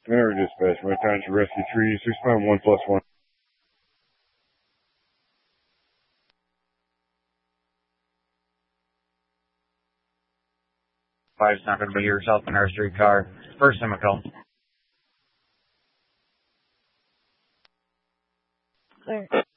Mineral dispatch, my time to rescue tree, 6.1+1. 5's not going to be yourself in our streetcar. First time I call. Clear.